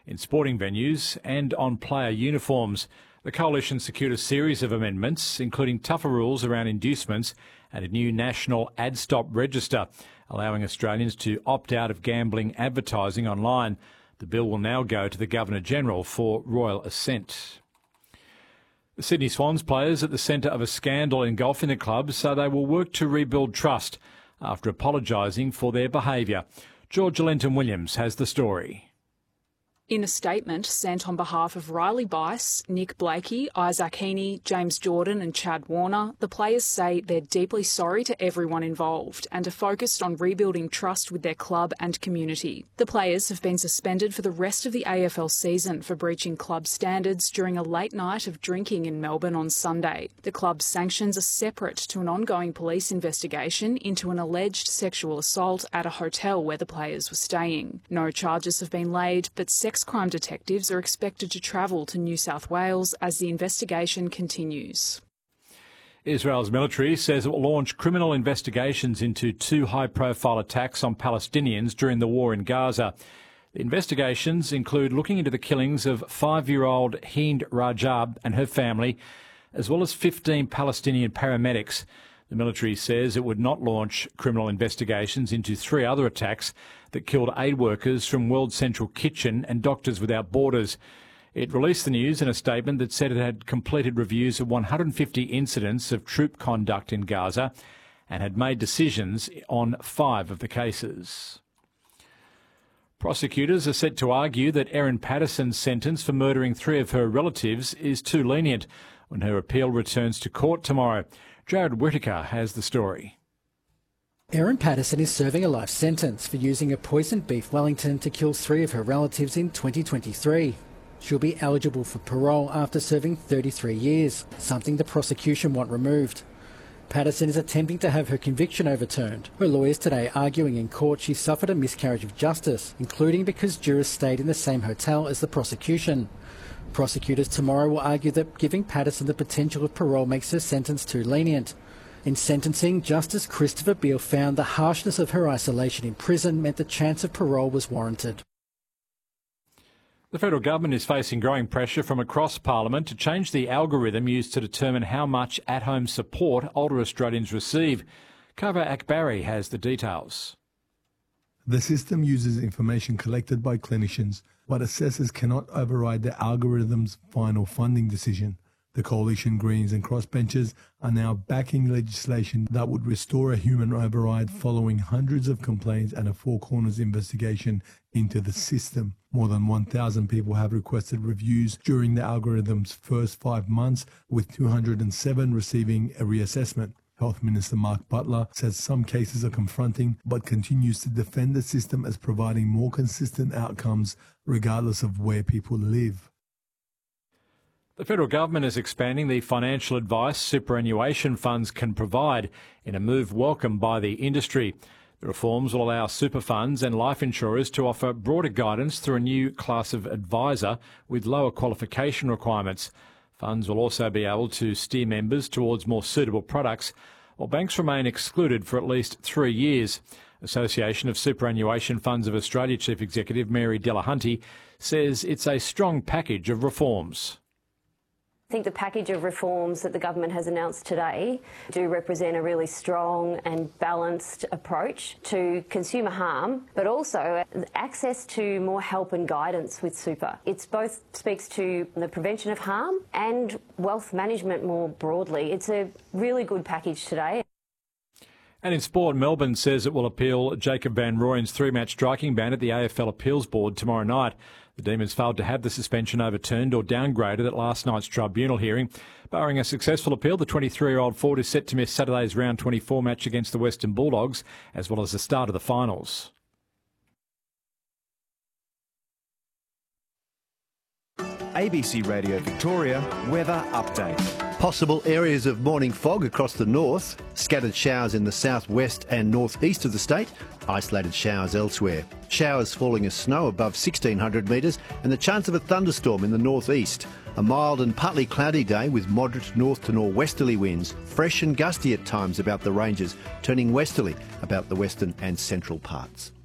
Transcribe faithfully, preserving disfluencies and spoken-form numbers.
in sporting venues and on player uniforms. The Coalition secured a series of amendments, including tougher rules around inducements and a new national ad stop register, allowing Australians to opt out of gambling advertising online. The bill will now go to the Governor-General for royal assent. The Sydney Swans players at the centre of a scandal engulfing the club say they will work to rebuild trust after apologising for their behaviour. Georgia Lenton-Williams has the story. In a statement sent on behalf of Riley Bice, Nick Blakey, Isaac Heaney, James Jordan and Chad Warner, the players say they're deeply sorry to everyone involved and are focused on rebuilding trust with their club and community. The players have been suspended for the rest of the A F L season for breaching club standards during a late night of drinking in Melbourne on Sunday. The club's sanctions are separate to an ongoing police investigation into an alleged sexual assault at a hotel where the players were staying. No charges have been laid, but sex crime detectives are expected to travel to New South Wales as the investigation continues. Israel's military says it will launch criminal investigations into two high-profile attacks on Palestinians during the war in Gaza. The investigations include looking into the killings of five-year-old Hind Rajab and her family, as well as fifteen Palestinian paramedics. The military says it would not launch criminal investigations into three other attacks that killed aid workers from World Central Kitchen and Doctors Without Borders. It released the news in a statement that said it had completed reviews of one hundred fifty incidents of troop conduct in Gaza and had made decisions on five of the cases. Prosecutors are set to argue that Erin Patterson's sentence for murdering three of her relatives is too lenient when her appeal returns to court tomorrow. Jared Whittaker has the story. Erin Patterson is serving a life sentence for using a poisoned beef Wellington to kill three of her relatives in twenty twenty-three. She'll be eligible for parole after serving thirty-three years, something the prosecution want removed. Patterson is attempting to have her conviction overturned. Her lawyers today arguing in court she suffered a miscarriage of justice, including because jurors stayed in the same hotel as the prosecution. Prosecutors tomorrow will argue that giving Patterson the potential of parole makes her sentence too lenient. In sentencing, Justice Christopher Beale found the harshness of her isolation in prison meant the chance of parole was warranted. The federal government is facing growing pressure from across Parliament to change the algorithm used to determine how much at-home support older Australians receive. Kava Akbari has the details. The system uses information collected by clinicians, but assessors cannot override the algorithm's final funding decision. The Coalition Greens and Crossbenchers are now backing legislation that would restore a human override following hundreds of complaints and a Four Corners investigation into the system. More than one thousand people have requested reviews during the algorithm's first five months, with two hundred seven receiving a reassessment. Health Minister Mark Butler says some cases are confronting, but continues to defend the system as providing more consistent outcomes regardless of where people live. The federal government is expanding the financial advice superannuation funds can provide in a move welcomed by the industry. The reforms will allow super funds and life insurers to offer broader guidance through a new class of advisor with lower qualification requirements. Funds will also be able to steer members towards more suitable products, while banks remain excluded for at least three years. Association of Superannuation Funds of Australia Chief Executive Mary Delahunty says it's a strong package of reforms. I think the package of reforms that the government has announced today do represent a really strong and balanced approach to consumer harm, but also access to more help and guidance with super. It both speaks to the prevention of harm and wealth management more broadly. It's a really good package today. And in sport, Melbourne says it will appeal Jacob van Rooyen's three-match striking ban at the A F L Appeals Board tomorrow night. The Demons failed to have the suspension overturned or downgraded at last night's tribunal hearing. Barring a successful appeal, the twenty-three-year-old forward is set to miss Saturday's round twenty-four match against the Western Bulldogs, as well as the start of the finals. A B C Radio Victoria weather update. Possible areas of morning fog across the north, scattered showers in the southwest and northeast of the state, isolated showers elsewhere. Showers falling as snow above sixteen hundred metres and the chance of a thunderstorm in the northeast. A mild and partly cloudy day with moderate north to northwesterly winds, fresh and gusty at times about the ranges, turning westerly about the western and central parts.